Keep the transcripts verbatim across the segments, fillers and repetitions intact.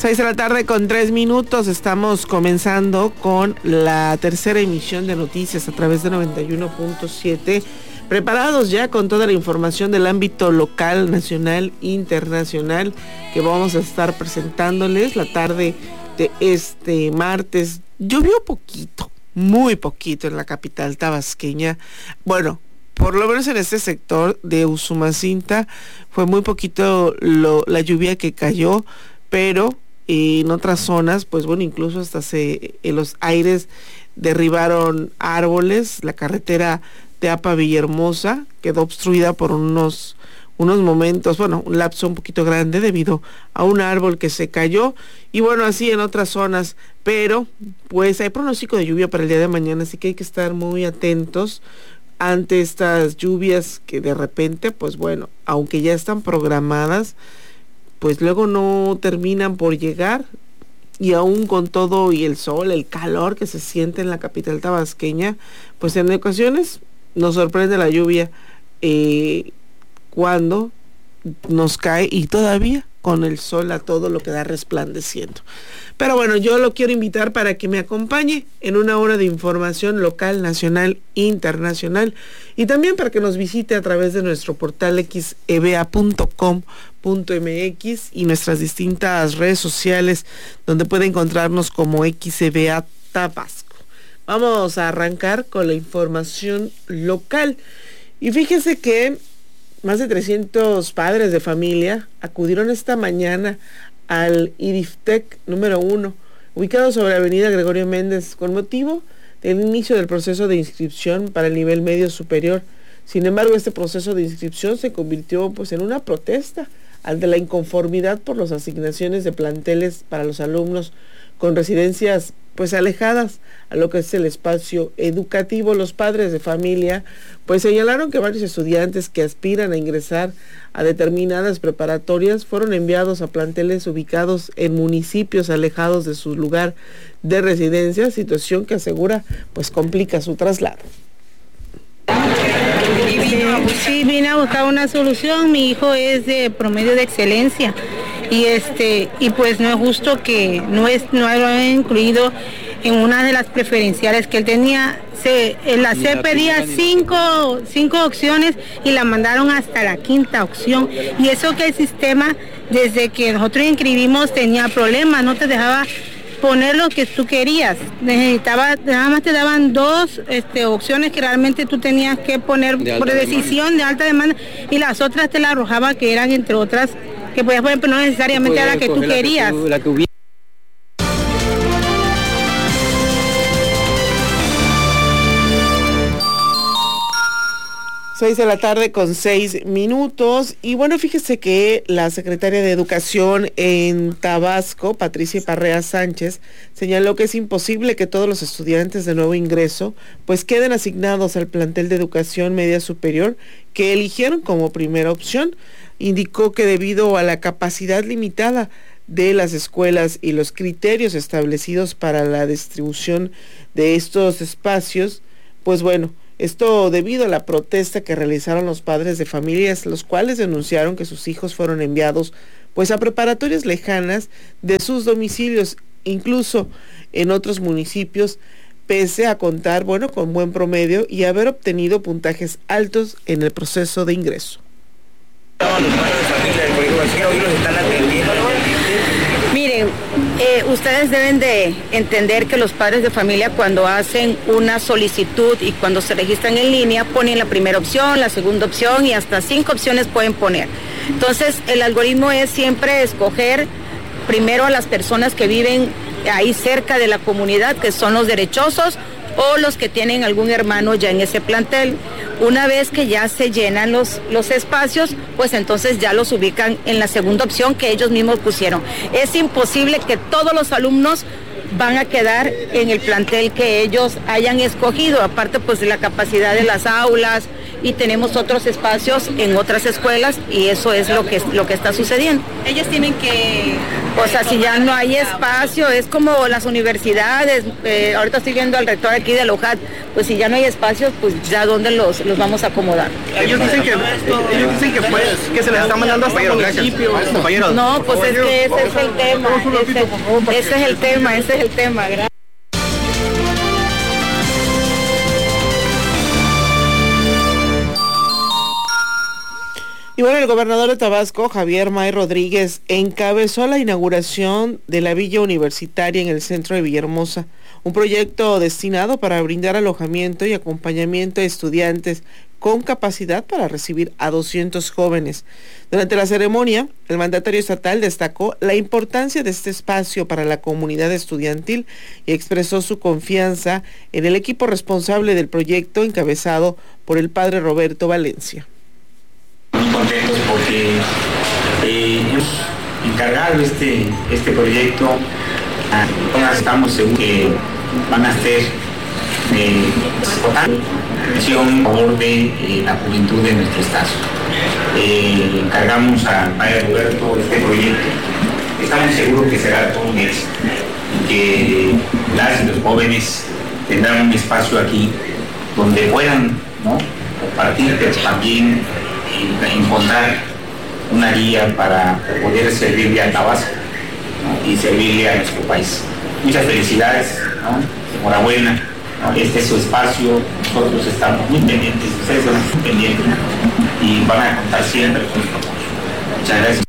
Seis de la tarde con tres minutos, estamos comenzando con la tercera emisión de noticias a través de noventa y uno punto siete, preparados ya con toda la información del ámbito local, nacional, internacional, que vamos a estar presentándoles la tarde de este martes. Llovió poquito, muy poquito en la capital tabasqueña, bueno, por lo menos en este sector de Usumacinta fue muy poquito lo, la lluvia que cayó, pero en otras zonas, pues bueno, incluso hasta se en los aires derribaron árboles. La carretera Teapa-Villahermosa quedó obstruida por unos unos momentos, bueno, un lapso un poquito grande debido a un árbol que se cayó, y bueno, así en otras zonas, pero pues hay pronóstico de lluvia para el día de mañana, así que hay que estar muy atentos ante estas lluvias que de repente, pues bueno, aunque ya están programadas, pues luego no terminan por llegar, y aún con todo y el sol, el calor que se siente en la capital tabasqueña, pues en ocasiones nos sorprende la lluvia eh, cuando nos cae, y todavía con el sol a todo lo que da resplandeciendo. Pero bueno, yo lo quiero invitar para que me acompañe en una hora de información local, nacional, internacional, y también para que nos visite a través de nuestro portal x e b a punto com punto m x y nuestras distintas redes sociales, donde puede encontrarnos como X E B A Tabasco. Vamos a arrancar con la información local, y fíjese que más de trescientos padres de familia acudieron esta mañana al IDIFTEC número uno, ubicado sobre la avenida Gregorio Méndez, con motivo del inicio del proceso de inscripción para el nivel medio superior. Sin embargo, este proceso de inscripción se convirtió pues en una protesta ante la inconformidad por las asignaciones de planteles para los alumnos con residencias pues alejadas a lo que es el espacio educativo. Los padres de familia pues señalaron que varios estudiantes que aspiran a ingresar a determinadas preparatorias fueron enviados a planteles ubicados en municipios alejados de su lugar de residencia, situación que asegura pues complica su traslado. Sí, vine a buscar una solución. Mi hijo es de promedio de excelencia y este y pues no es justo que no es no lo hayan incluido en una de las preferenciales que él tenía. Se, la C pedía cinco, cinco opciones y la mandaron hasta la quinta opción, y eso que el sistema desde que nosotros inscribimos tenía problemas, no te dejaba poner lo que tú querías. Necesitaba, nada más te daban dos este, opciones que realmente tú tenías que poner de por decisión demanda. de alta demanda, y las otras te las arrojaba, que eran entre otras que podías poner, pero no necesariamente era la que tú querías. Que tú, la que Seis de la tarde con seis minutos, y bueno, fíjese que la secretaria de Educación en Tabasco, Patricia Parrea Sánchez, señaló que es imposible que todos los estudiantes de nuevo ingreso pues queden asignados al plantel de educación media superior que eligieron como primera opción. Indicó que debido a la capacidad limitada de las escuelas y los criterios establecidos para la distribución de estos espacios, pues bueno, esto debido a la protesta que realizaron los padres de familias, los cuales denunciaron que sus hijos fueron enviados pues a preparatorias lejanas de sus domicilios, incluso en otros municipios, pese a contar, bueno, con buen promedio y haber obtenido puntajes altos en el proceso de ingreso. Miren, eh, ustedes deben de entender que los padres de familia, cuando hacen una solicitud y cuando se registran en línea, ponen la primera opción, la segunda opción y hasta cinco opciones pueden poner. Entonces, el algoritmo es siempre escoger primero a las personas que viven ahí cerca de la comunidad, que son los derechosos o los que tienen algún hermano ya en ese plantel. Una vez que ya se llenan los, los espacios, pues entonces ya los ubican en la segunda opción que ellos mismos pusieron. Es imposible que todos los alumnos van a quedar en el plantel que ellos hayan escogido, aparte pues de la capacidad de las aulas y tenemos otros espacios en otras escuelas y eso es lo que, lo que está sucediendo. Ellos tienen que... O sea, si ya no hay espacio, es como las universidades, eh, ahorita estoy viendo al rector aquí de la U J A T, pues si ya no hay espacios, pues ya dónde los, los vamos a acomodar. Ellos dicen que, ellos dicen que, pues, que se les está mandando hasta el municipio. No, pues es que ese es el tema, ese, ese es el tema, ese es el tema, gracias. Y bueno, el gobernador de Tabasco, Javier May Rodríguez, encabezó la inauguración de la Villa Universitaria en el centro de Villahermosa, un proyecto destinado para brindar alojamiento y acompañamiento a estudiantes con capacidad para recibir a doscientos jóvenes. Durante la ceremonia, el mandatario estatal destacó la importancia de este espacio para la comunidad estudiantil y expresó su confianza en el equipo responsable del proyecto encabezado por el padre Roberto Valencia. Muy contentos porque eh, hemos encargado este, este proyecto. Estamos seguros que van a ser eh, acción a favor de eh, la juventud de nuestro estado. Eh, encargamos al padre Roberto este proyecto. Estamos seguros que será todo un éxito y que las y los jóvenes tendrán un espacio aquí donde puedan, ¿no?, compartir, pero también encontrar una guía para poder servirle a Tabasco, ¿no?, y servirle a nuestro país. Muchas felicidades, ¿no?, enhorabuena, ¿no?, este es su espacio, nosotros estamos muy pendientes, ustedes van a estar pendientes y van a contar siempre con nuestro apoyo. Muchas gracias.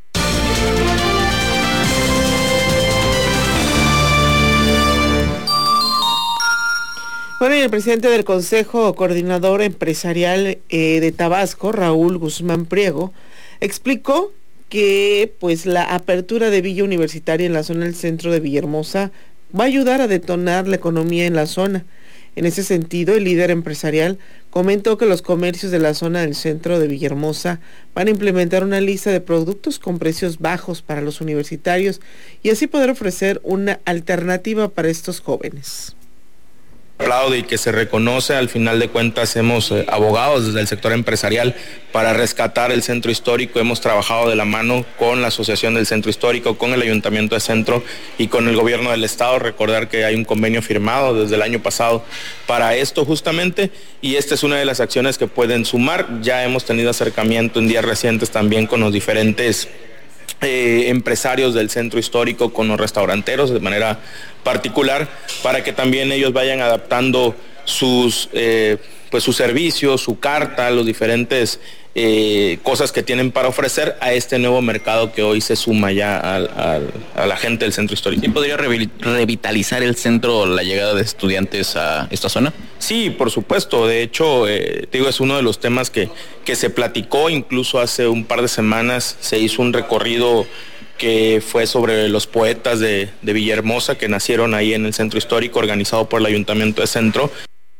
Bueno, y el presidente del Consejo Coordinador Empresarial eh, de Tabasco, Raúl Guzmán Priego, explicó que pues la apertura de Villa Universitaria en la zona del centro de Villahermosa va a ayudar a detonar la economía en la zona. En ese sentido, el líder empresarial comentó que los comercios de la zona del centro de Villahermosa van a implementar una lista de productos con precios bajos para los universitarios y así poder ofrecer una alternativa para estos jóvenes. Aplaude y que se reconoce, al final de cuentas hemos eh, abogado desde el sector empresarial para rescatar el centro histórico, hemos trabajado de la mano con la Asociación del Centro Histórico, con el Ayuntamiento de Centro y con el Gobierno del Estado. Recordar que hay un convenio firmado desde el año pasado para esto justamente, y esta es una de las acciones que pueden sumar. Ya hemos tenido acercamiento en días recientes también con los diferentes Eh, empresarios del centro histórico, con los restauranteros de manera particular, para que también ellos vayan adaptando sus eh, pues sus servicios, su carta, los diferentes eh, cosas que tienen para ofrecer a este nuevo mercado que hoy se suma ya al, al, a la gente del centro histórico. ¿Y podría revitalizar el centro la llegada de estudiantes a esta zona? Sí, por supuesto. De hecho, eh, te digo, es uno de los temas que, que se platicó. Incluso hace un par de semanas se hizo un recorrido que fue sobre los poetas de, de Villahermosa que nacieron ahí en el centro histórico, organizado por el Ayuntamiento de Centro.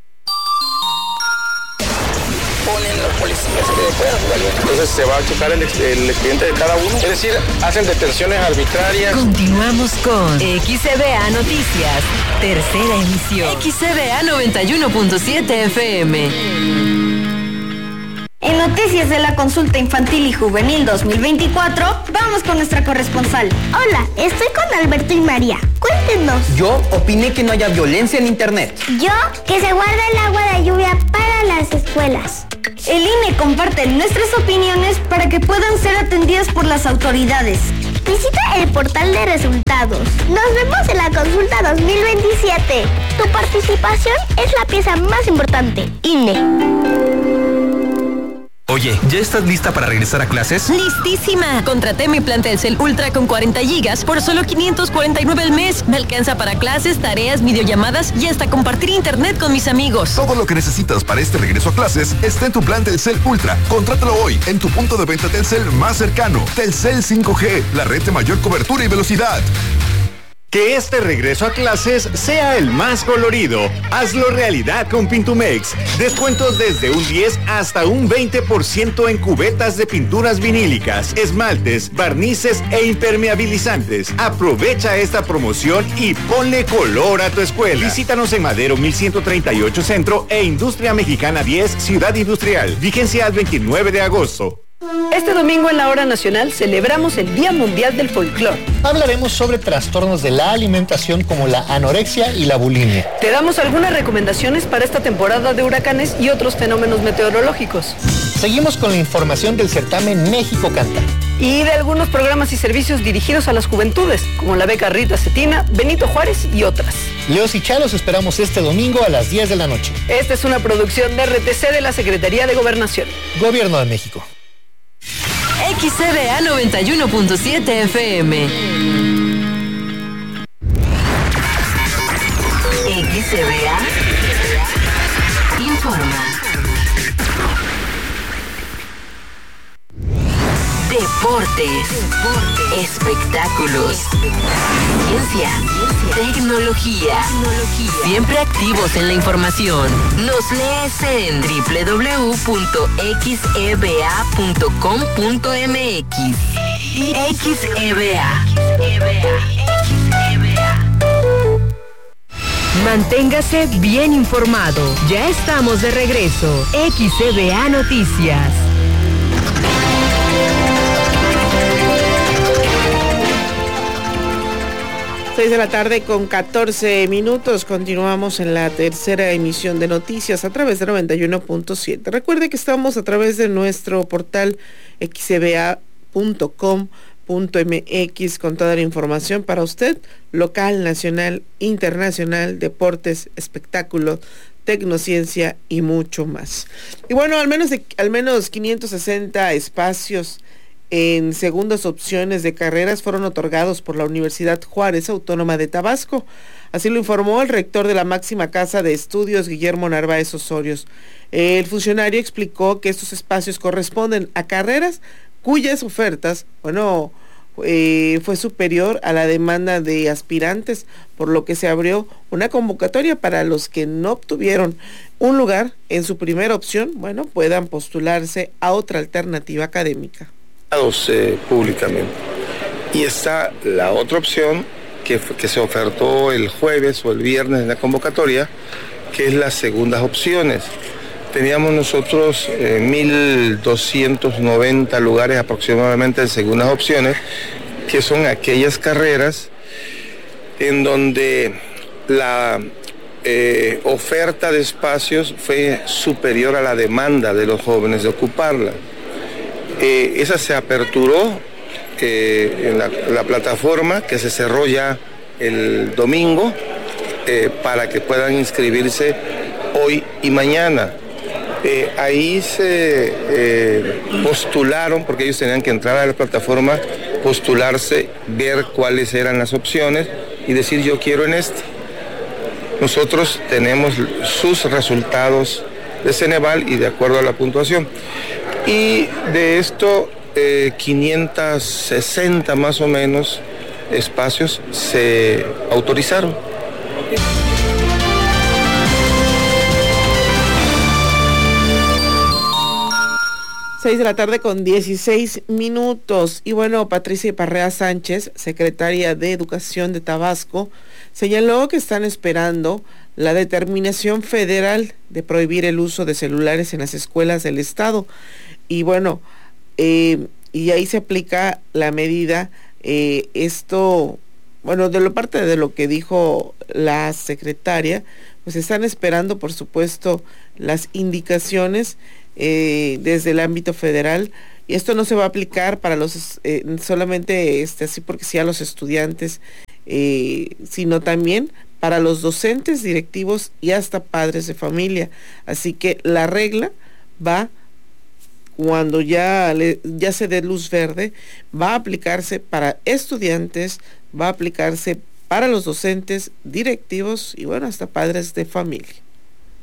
Entonces se va a checar el, el expediente de cada uno, es decir, hacen detenciones arbitrarias. Continuamos con X C B A Noticias, tercera emisión. X C B A noventa y uno punto siete F M. En Noticias de la Consulta Infantil y Juvenil dos mil veinticuatro, vamos con nuestra corresponsal. Hola, estoy con Alberto y María. Cuéntenos. Yo opiné que no haya violencia en internet. Yo, que se guarde el agua de lluvia para las escuelas. El I N E comparte nuestras opiniones para que puedan ser atendidas por las autoridades. Visita el portal de resultados. Nos vemos en la consulta dos mil veintisiete. Tu participación es la pieza más importante. I N E. Oye, ¿ya estás lista para regresar a clases? ¡Listísima! Contraté mi plan Telcel Ultra con cuarenta gigas por solo quinientos cuarenta y nueve al mes. Me alcanza para clases, tareas, videollamadas y hasta compartir internet con mis amigos. Todo lo que necesitas para este regreso a clases está en tu plan Telcel Ultra. Contrátalo hoy en tu punto de venta Telcel más cercano. Telcel cinco G, la red de mayor cobertura y velocidad. Que este regreso a clases sea el más colorido. Hazlo realidad con Pintumex. Descuentos desde un diez hasta un veinte por ciento en cubetas de pinturas vinílicas, esmaltes, barnices e impermeabilizantes. Aprovecha esta promoción y ponle color a tu escuela. Visítanos en Madero mil ciento treinta y ocho Centro e Industria Mexicana diez, Ciudad Industrial. Vigencia al veintinueve de agosto. Este domingo en la Hora Nacional celebramos el Día Mundial del Folclor. Hablaremos sobre trastornos de la alimentación como la anorexia y la bulimia. Te damos algunas recomendaciones para esta temporada de huracanes y otros fenómenos meteorológicos. Seguimos con la información del certamen México Canta. Y de algunos programas y servicios dirigidos a las juventudes, como la beca Rita Cetina, Benito Juárez y otras. Leos y Chalos esperamos este domingo a las diez de la noche. Esta es una producción de R T C de la Secretaría de Gobernación. Gobierno de México. X C B A noventa y uno punto siete F M. X C B A informa. Deportes, espectáculos, ciencia, tecnología, siempre activos en la información. Nos lees en doble u doble u doble u punto x e b a punto com punto m x. X E B A. Manténgase bien informado. Ya estamos de regreso. X E B A Noticias. seis de la tarde con catorce minutos. Continuamos en la tercera emisión de noticias a través de noventa y uno punto siete. Recuerde que estamos a través de nuestro portal x e b a punto com punto m x con toda la información para usted, local, nacional, internacional, deportes, espectáculos, tecnociencia y mucho más. Y bueno, al menos de, al menos quinientos sesenta espacios en segundas opciones de carreras fueron otorgados por la Universidad Juárez Autónoma de Tabasco. Así lo informó el rector de la máxima casa de estudios, Guillermo Narváez Osorio. El funcionario explicó que estos espacios corresponden a carreras cuyas ofertas, bueno, eh, fue superior a la demanda de aspirantes, por lo que se abrió una convocatoria para los que no obtuvieron un lugar en su primera opción, bueno, puedan postularse a otra alternativa académica. Eh, públicamente. Y está la otra opción que, que se ofertó el jueves o el viernes en la convocatoria, que es las segundas opciones. Teníamos nosotros eh, mil doscientos noventa lugares aproximadamente en segundas opciones, que son aquellas carreras en donde la eh, oferta de espacios fue superior a la demanda de los jóvenes de ocuparla. Eh, esa se aperturó eh, en la, la plataforma que se cerró ya el domingo eh, para que puedan inscribirse hoy y mañana. Eh, ahí se eh, postularon, porque ellos tenían que entrar a la plataforma, postularse, ver cuáles eran las opciones y decir yo quiero en este. Nosotros tenemos sus resultados de Ceneval y de acuerdo a la puntuación. Y de esto, eh, quinientos sesenta más o menos espacios se autorizaron. seis de la tarde con dieciséis minutos. Y bueno, Patricia Parrea Sánchez, secretaria de Educación de Tabasco, señaló que están esperando la determinación federal de prohibir el uso de celulares en las escuelas del estado. Y bueno, eh, y ahí se aplica la medida, eh, esto, bueno, de lo parte de lo que dijo la secretaria, pues están esperando, por supuesto, las indicaciones eh, desde el ámbito federal, y esto no se va a aplicar para los, eh, solamente este, así porque sí a los estudiantes, eh, sino también para los docentes, directivos y hasta padres de familia. Así que la regla va, cuando ya, le, ya se dé luz verde, va a aplicarse para estudiantes, va a aplicarse para los docentes, directivos y bueno, hasta padres de familia.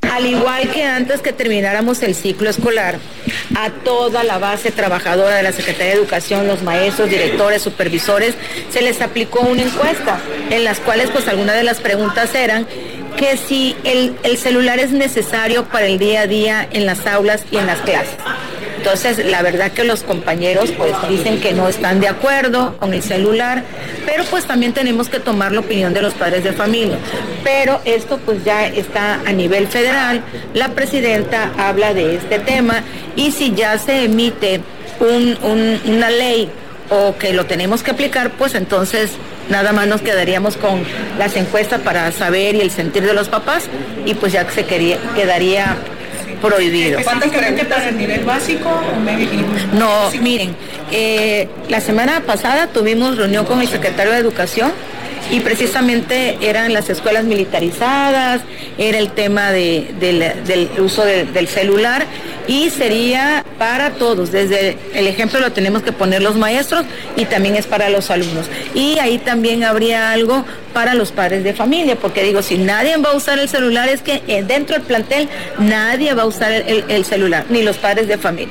Al igual que antes que termináramos el ciclo escolar, a toda la base trabajadora de la Secretaría de Educación, los maestros, directores, supervisores, se les aplicó una encuesta en las cuales pues algunas de las preguntas eran que si el, el celular es necesario para el día a día en las aulas y en las clases. Entonces, la verdad que los compañeros pues dicen que no están de acuerdo con el celular, pero pues también tenemos que tomar la opinión de los padres de familia. Pero esto pues ya está a nivel federal, la presidenta habla de este tema y si ya se emite un, un, una ley o que lo tenemos que aplicar, pues entonces nada más nos quedaríamos con las encuestas para saber y el sentir de los papás y pues ya se quería, quedaría prohibido. ¿Cuántas preguntas a nivel básico o medio? No, miren, eh, la semana pasada tuvimos reunión con el secretario de Educación y precisamente eran las escuelas militarizadas, era el tema de, de, del uso de, del celular y sería para todos, desde el ejemplo lo tenemos que poner los maestros y también es para los alumnos. Y ahí también habría algo para los padres de familia, porque digo, si nadie va a usar el celular es que dentro del plantel nadie va a usar el, el, el celular, ni los padres de familia.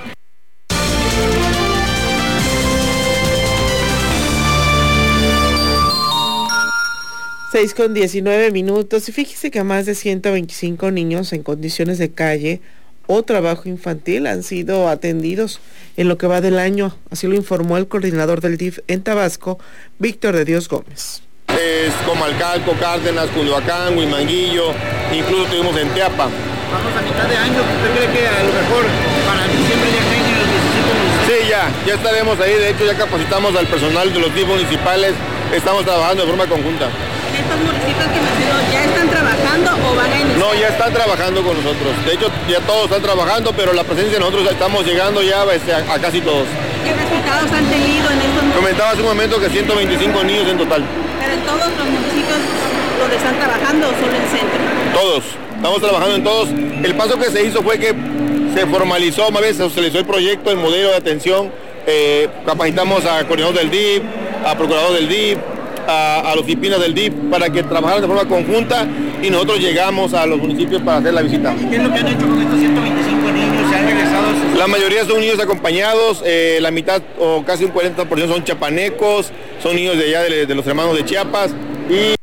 seis con diecinueve minutos y fíjese que más de ciento veinticinco niños en condiciones de calle o trabajo infantil han sido atendidos en lo que va del año, así lo informó el coordinador del D I F en Tabasco, Víctor de Dios Gómez. Es Comalcalco, Cárdenas, Cunduacán, Huimanguillo, incluso tuvimos en Teapa. Vamos a mitad de año, ¿usted cree que a lo mejor para diciembre ya tengan los diecisiete municipios? Sí, ya, ya estaremos ahí, de hecho ya capacitamos al personal de los D I F municipales, estamos trabajando de forma conjunta. ¿Estos municipios que mencionó ya están trabajando o van a iniciar? No, ya están trabajando con nosotros. De hecho, ya todos están trabajando, pero la presencia de nosotros estamos llegando ya este, a, a casi todos. ¿Qué resultados han tenido en estos municipios? Comentaba hace un momento que ciento veinticinco niños en total. ¿Pero en todos los municipios donde están trabajando o solo en el centro? Todos. Estamos trabajando en todos. El paso que se hizo fue que se formalizó, más bien se socializó el proyecto, el modelo de atención. Eh, capacitamos a coordinador del D I F, a procurador del D I F, A, a los disciplinas del D I F para que trabajaran de forma conjunta y nosotros llegamos a los municipios para hacer la visita. ¿Qué es lo que han hecho con estos ciento veinticinco niños? ¿Se han regresado a sus... La mayoría son niños acompañados, eh, la mitad o casi un cuarenta por ciento son chapanecos, son niños de allá de, de los hermanos de Chiapas y...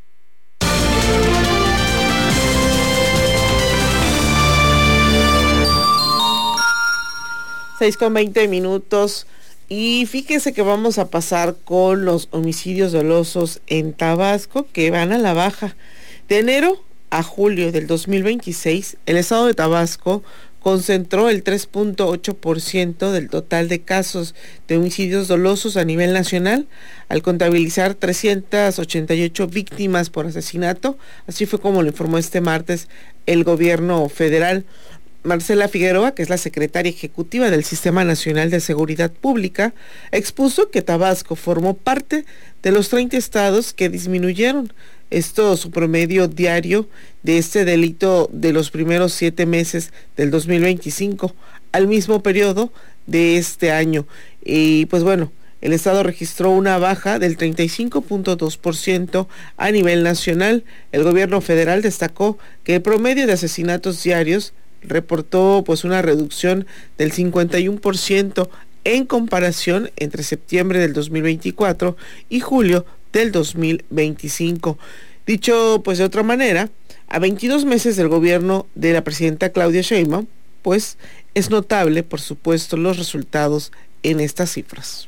seis con veinte minutos. Y fíjese que vamos a pasar con los homicidios dolosos en Tabasco, que van a la baja. De enero a julio del dos mil veintiséis, el estado de Tabasco concentró el tres punto ocho por ciento del total de casos de homicidios dolosos a nivel nacional, al contabilizar trescientas ochenta y ocho víctimas por asesinato. Así fue como lo informó este martes el gobierno federal. Marcela Figueroa, que es la secretaria ejecutiva del Sistema Nacional de Seguridad Pública, expuso que Tabasco formó parte de los treinta estados que disminuyeron esto su promedio diario de este delito de los primeros siete meses del dos mil veinticinco al mismo periodo de este año. Y pues bueno, el estado registró una baja del treinta y cinco punto dos por ciento a nivel nacional. El gobierno federal destacó que el promedio de asesinatos diarios reportó pues una reducción del cincuenta y uno por ciento en comparación entre septiembre del dos mil veinticuatro y julio del dos mil veinticinco. Dicho pues de otra manera, a veintidós meses del gobierno de la presidenta Claudia Sheinbaum, pues es notable, por supuesto, los resultados en estas cifras.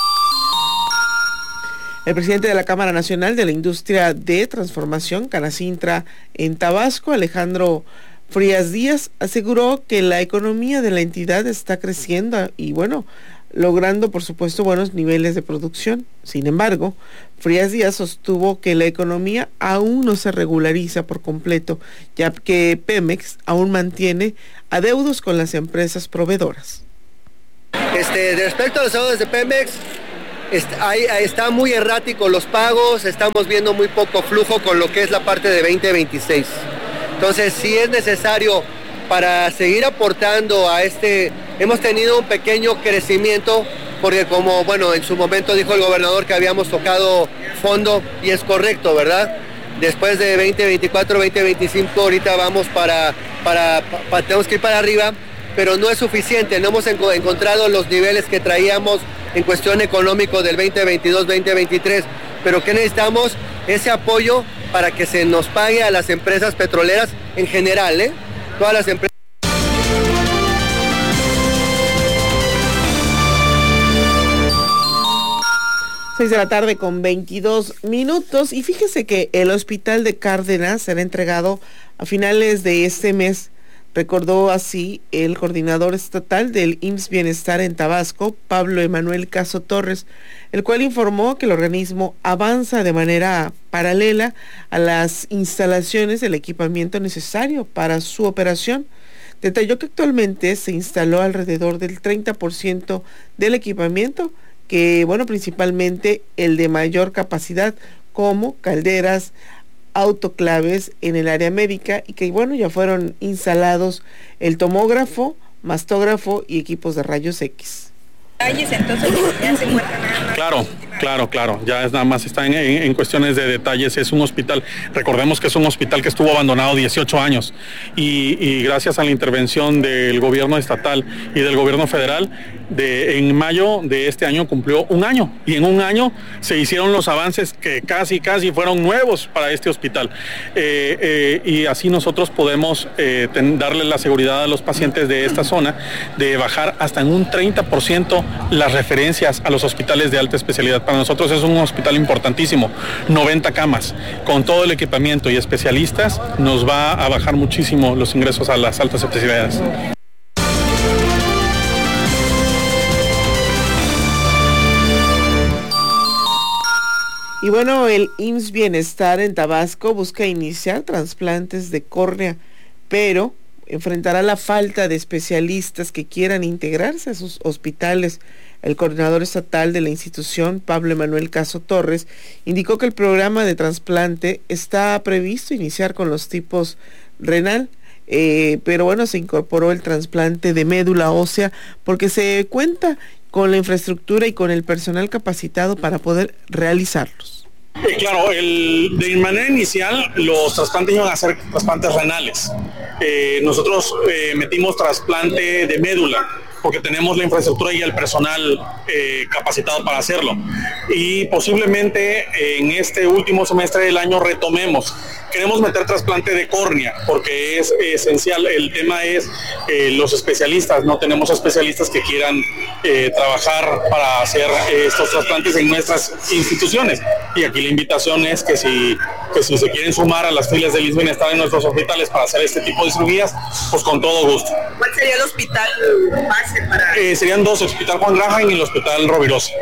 El presidente de la Cámara Nacional de la Industria de Transformación, Canacintra, en Tabasco, Alejandro Frías Díaz, aseguró que la economía de la entidad está creciendo y bueno, logrando por supuesto buenos niveles de producción. Sin embargo, Frías Díaz sostuvo que la economía aún no se regulariza por completo, ya que Pemex aún mantiene adeudos con las empresas proveedoras. Este, respecto a los adeudos de Pemex, está, ahí, ahí está muy errático los pagos, estamos viendo muy poco flujo con lo que es la parte de veinte veintiséis. Entonces, sí es necesario para seguir aportando a este, hemos tenido un pequeño crecimiento, porque como, bueno, en su momento dijo el gobernador que habíamos tocado fondo, y es correcto, ¿verdad? Después de veinte veinticuatro, veinte veinticinco, ahorita vamos para para, para, tenemos que ir para arriba, pero no es suficiente, no hemos enco- encontrado los niveles que traíamos en cuestión económico del veinte veintidós veinte veintitrés, pero ¿qué necesitamos? Ese apoyo para que se nos pague a las empresas petroleras en general, ¿eh? Todas las empresas. seis de la tarde con veintidós minutos, y fíjese que el hospital de Cárdenas será entregado a finales de este mes. Recordó así el coordinador estatal del I M S S Bienestar en Tabasco, Pablo Emanuel Caso Torres, el cual informó que el organismo avanza de manera paralela a las instalaciones del equipamiento necesario para su operación. Detalló que actualmente se instaló alrededor del treinta por ciento del equipamiento, que bueno, principalmente el de mayor capacidad, como calderas, autoclaves en el área médica, y que bueno, ya fueron instalados el tomógrafo, mastógrafo y equipos de rayos X. Entonces ya se encuentran. Claro, claro, claro, ya es nada más está en, en, en cuestiones de detalles. Es un hospital, recordemos que es un hospital que estuvo abandonado dieciocho años y, y gracias a la intervención del gobierno estatal y del gobierno federal, de, en mayo de este año cumplió un año, y en un año se hicieron los avances que casi, casi fueron nuevos para este hospital. Eh, eh, y así nosotros podemos eh, ten, darle la seguridad a los pacientes de esta zona de bajar hasta en un treinta por ciento las referencias a los hospitales de alta especialidad. Para nosotros es un hospital importantísimo, noventa camas, con todo el equipamiento y especialistas, nos va a bajar muchísimo los ingresos a las altas especialidades. Y bueno, el I M S S Bienestar en Tabasco busca iniciar trasplantes de córnea, pero enfrentará la falta de especialistas que quieran integrarse a sus hospitales. El coordinador estatal de la institución, Pablo Emanuel Caso Torres, indicó que el programa de trasplante está previsto iniciar con los tipos renal, eh, pero bueno, se incorporó el trasplante de médula ósea porque se cuenta con la infraestructura y con el personal capacitado para poder realizarlos. Eh, claro, el, de manera inicial los trasplantes iban a ser trasplantes renales. Eh, nosotros eh, metimos trasplante de médula porque tenemos la infraestructura y el personal eh, capacitado para hacerlo. Y posiblemente en este último semestre del año retomemos. Queremos meter trasplante de córnea porque es esencial. El tema es eh, los especialistas. No tenemos especialistas que quieran eh, trabajar para hacer eh, estos trasplantes en nuestras instituciones. Y aquí la invitación es que si, que si se quieren sumar a las filas del I M S S Bienestar en nuestros hospitales para hacer este tipo de cirugías, pues con todo gusto. ¿Cuál sería el hospital base para...? Eh, serían dos, el Hospital Juan Graham y el Hospital Rovirosa.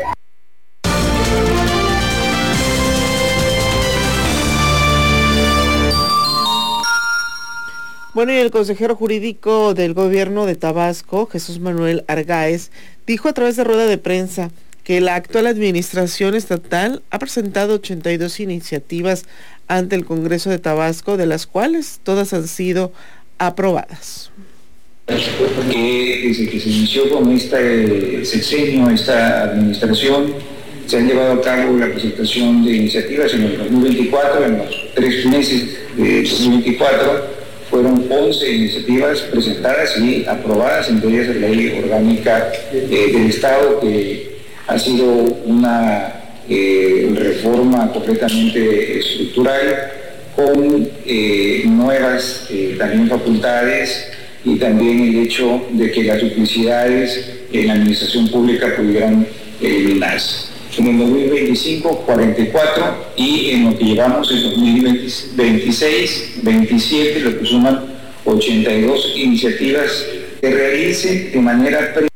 Bueno, y el consejero jurídico del gobierno de Tabasco, Jesús Manuel Argáez, dijo a través de rueda de prensa que la actual administración estatal ha presentado ochenta y dos iniciativas ante el Congreso de Tabasco, de las cuales todas han sido aprobadas. Que desde que se inició con este sexenio, esta administración, se han llevado a cabo la presentación de iniciativas en el dos mil veinticuatro, en los tres meses de dos mil veinticuatro, fueron once iniciativas presentadas y aprobadas, entre ellas la ley orgánica eh, del Estado, que ha sido una eh, reforma completamente estructural, con eh, nuevas eh, también facultades, y también el hecho de que las duplicidades en la administración pública pudieran eliminarse. En el dos mil veinticinco, cuarenta y cuatro, y en lo que llevamos en dos mil veintiséis, veintisiete, lo que suman ochenta y dos iniciativas que realicen de manera pre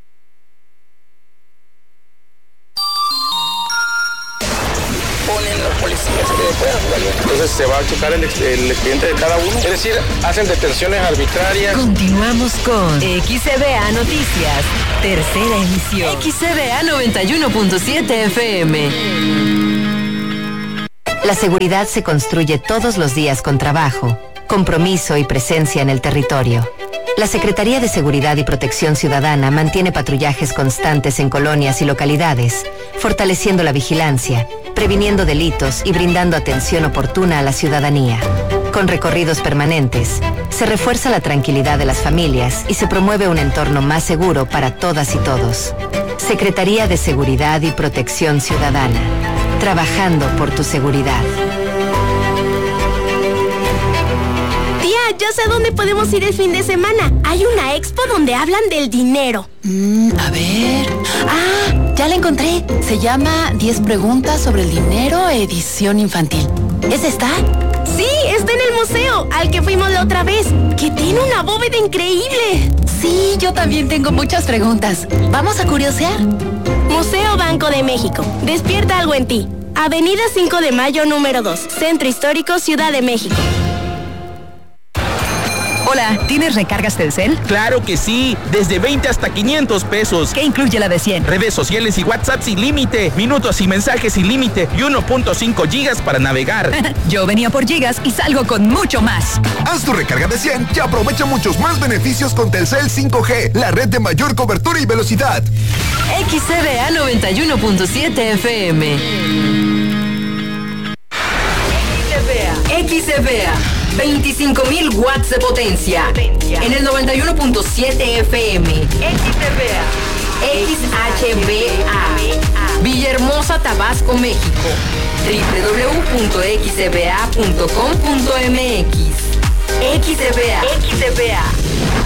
Entonces se va a checar el, el expediente de cada uno. Es decir, hacen detenciones arbitrarias. Continuamos con X C B A Noticias, tercera emisión. X C B A noventa y uno punto siete F M. La seguridad se construye todos los días con trabajo, compromiso y presencia en el territorio. La Secretaría de Seguridad y Protección Ciudadana mantiene patrullajes constantes en colonias y localidades, fortaleciendo la vigilancia, previniendo delitos y brindando atención oportuna a la ciudadanía. Con recorridos permanentes, se refuerza la tranquilidad de las familias y se promueve un entorno más seguro para todas y todos. Secretaría de Seguridad y Protección Ciudadana, trabajando por tu seguridad. Tía, ya sé dónde podemos ir el fin de semana. Hay una expo donde hablan del dinero. Mm, a ver... Ah, ya la encontré. Se llama diez preguntas sobre el dinero, edición infantil. ¿Es esta? Sí, está en el museo, al que fuimos la otra vez, que tiene una bóveda increíble. Sí, yo también tengo muchas preguntas. ¿Vamos a curiosear? Museo Banco de México. Despierta algo en ti. Avenida cinco de Mayo, número dos. Centro Histórico, Ciudad de México. Hola, ¿tienes recargas Telcel? Claro que sí, desde veinte hasta quinientos pesos. ¿Qué incluye la de cien? Redes sociales y WhatsApp sin límite, minutos y mensajes sin límite y uno punto cinco gigas para navegar. Yo venía por gigas y salgo con mucho más. Haz tu recarga de cien y aprovecha muchos más beneficios con Telcel cinco G, la red de mayor cobertura y velocidad. X C B A noventa y uno punto siete F M. X C B A, veinticinco mil watts de potencia. En el noventa y uno punto siete F M. X C B A. X H B A. Villahermosa, Tabasco, México. doble u doble u doble u punto x c b a punto com punto m x. X C B A. X C B A.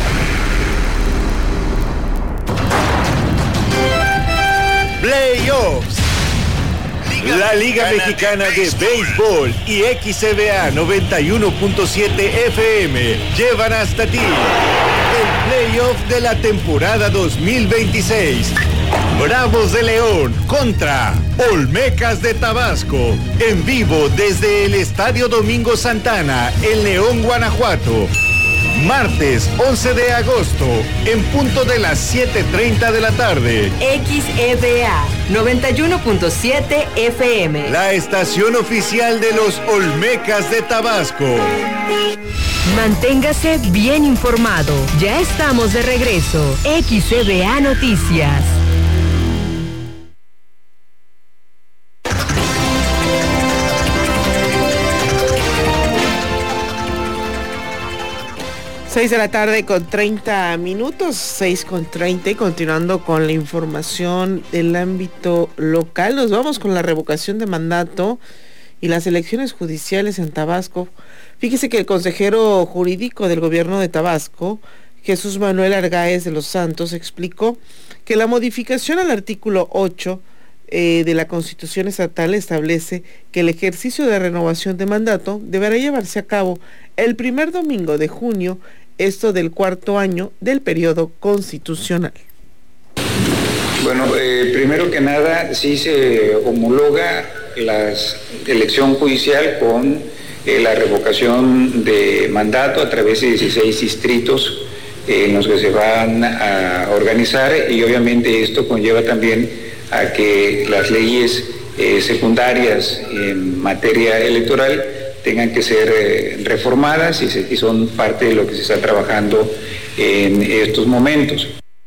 Playoffs. La Liga Mexicana de Béisbol y X C B A noventa y uno punto siete F M llevan hasta ti el playoff de la temporada dos mil veintiséis. Bravos de León contra Olmecas de Tabasco, en vivo desde el Estadio Domingo Santana, en León, Guanajuato. Martes once de agosto, en punto de las siete treinta de la tarde. X E B A noventa y uno punto siete F M. La estación oficial de los Olmecas de Tabasco. Manténgase bien informado. Ya estamos de regreso. X E B A Noticias. seis de la tarde con treinta minutos, seis con treinta, y continuando con la información del ámbito local, nos vamos con la revocación de mandato y las elecciones judiciales en Tabasco. Fíjese que el consejero jurídico del gobierno de Tabasco, Jesús Manuel Argáez de los Santos, explicó que la modificación al artículo ocho eh, de la Constitución Estatal establece que el ejercicio de renovación de mandato deberá llevarse a cabo el primer domingo de junio, esto del cuarto año del periodo constitucional. Bueno, eh, primero que nada, sí se homologa la elección judicial con eh, la revocación de mandato a través de dieciséis distritos eh, en los que se van a organizar, y obviamente esto conlleva también a que las leyes eh, secundarias en materia electoral tengan que ser eh, reformadas y, se, y son parte de lo que se está trabajando en estos momentos.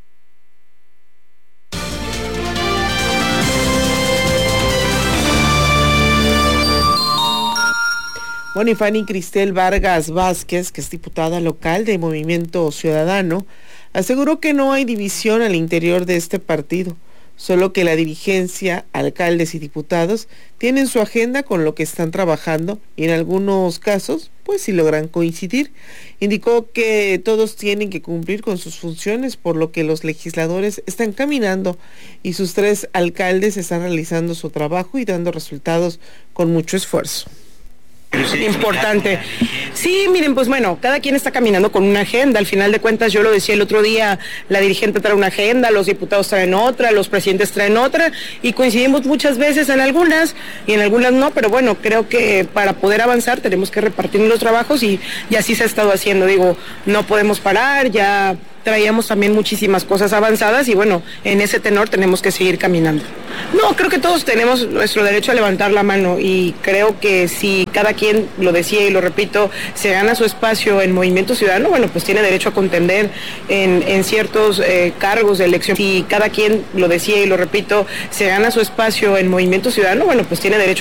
Bueno, y Fanny Cristel Vargas Vázquez, que es diputada local de Movimiento Ciudadano, aseguró que no hay división al interior de este partido, solo que la dirigencia, alcaldes y diputados tienen su agenda con lo que están trabajando y en algunos casos, pues sí logran coincidir. Indicó que todos tienen que cumplir con sus funciones, por lo que los legisladores están caminando y sus tres alcaldes están realizando su trabajo y dando resultados con mucho esfuerzo. Importante. Sí, miren, pues bueno, cada quien está caminando con una agenda. Al final de cuentas, yo lo decía el otro día, la dirigente trae una agenda, los diputados traen otra, los presidentes traen otra, y coincidimos muchas veces en algunas y en algunas no, pero bueno, creo que para poder avanzar tenemos que repartir los trabajos y, y así se ha estado haciendo. Digo, no podemos parar, ya traíamos también muchísimas cosas avanzadas y bueno, en ese tenor tenemos que seguir caminando. No, creo que todos tenemos nuestro derecho a levantar la mano y creo que si cada quien, lo decía y lo repito, se gana su espacio en Movimiento Ciudadano, bueno, pues tiene derecho a contender en, en ciertos eh, cargos de elección. Si cada quien, lo decía y lo repito, se gana su espacio en Movimiento Ciudadano, bueno, pues tiene derecho